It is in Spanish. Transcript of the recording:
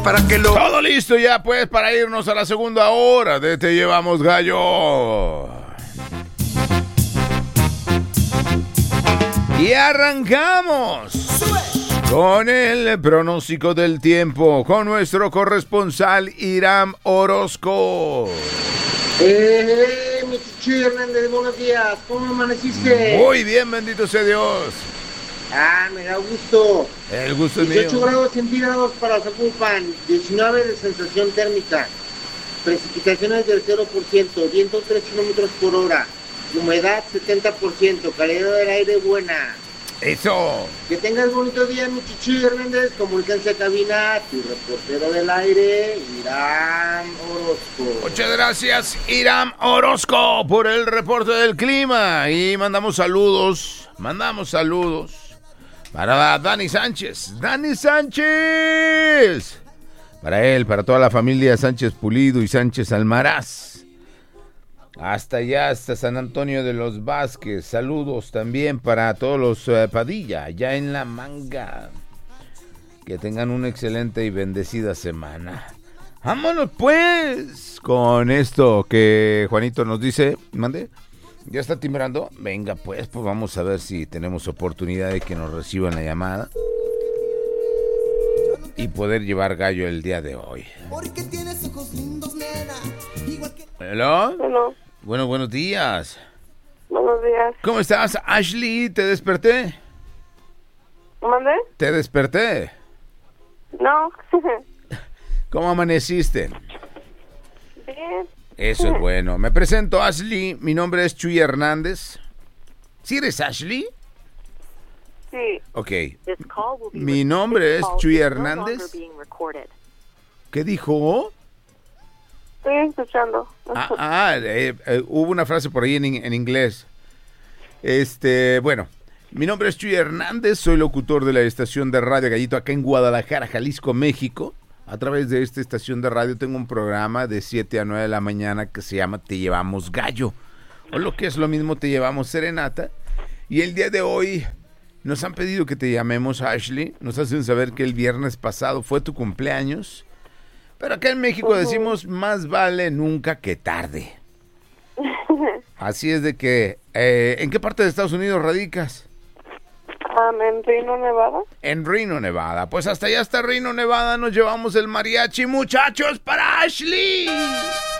Para que lo... Todo listo ya pues para irnos a la segunda hora de Te Llevamos Gallo. Y arrancamos con el pronóstico del tiempo con nuestro corresponsal Hiram Orozco. Mi Chuy Hernández, buenos días. ¿Cómo amaneciste? Muy bien, bendito sea Dios. Me da gusto. El gusto es 18 mío. grados centígrados para Zapopan, 19 de sensación térmica, precipitaciones del 0%, viento 3 kilómetros por hora, humedad 70%, calidad del aire buena. Eso. Que tengas bonito día, mi Chuy Hernández. Comuníquense a cabina, tu reportero del aire, Hiram Orozco. Muchas gracias, Hiram Orozco, por el reporte del clima. Y mandamos saludos para Dani Sánchez. ¡Dani Sánchez! Para él, para toda la familia Sánchez Pulido y Sánchez Almaraz. Hasta allá, hasta San Antonio de los Vázquez. Saludos también para todos los Padilla, allá en La Manga. Que tengan una excelente y bendecida semana. Vámonos pues con esto que Juanito nos dice. ¿Mande? ¿Ya está timbrando? Venga pues vamos a ver si tenemos oportunidad de que nos reciban la llamada y poder llevar gallo el día de hoy. Porque tienes ojos lindos, nena. Igual que... ¿Hello? Bueno, Bueno, buenos días. buenos días. ¿Cómo estás, Ashley? ¿Te desperté? ¿Mande? ¿Te desperté? No. ¿Cómo amaneciste? Bien. Eso es bueno. Me presento, Ashley. Mi nombre es Chuy Hernández. ¿Sí eres Ashley? Sí. Ok. Mi nombre es Chuy Hernández. ¿Qué dijo? Estoy escuchando. Hubo una frase por ahí en inglés. Bueno, mi nombre es Chuy Hernández, soy locutor de la estación de radio Gallito acá en Guadalajara, Jalisco, México. A través de esta estación de radio tengo un programa de 7 a 9 de la mañana que se llama Te Llevamos Gallo, o lo que es lo mismo, Te Llevamos Serenata. Y el día de hoy nos han pedido que te llamemos, Ashley. Nos hacen saber que el viernes pasado fue tu cumpleaños. Pero acá en México decimos más vale nunca que tarde. Así es de que, ¿en qué parte de Estados Unidos radicas? En Reno, Nevada. En Reno, Nevada. Pues hasta allá, hasta Reno, Nevada, nos llevamos el mariachi, muchachos, para Ashley.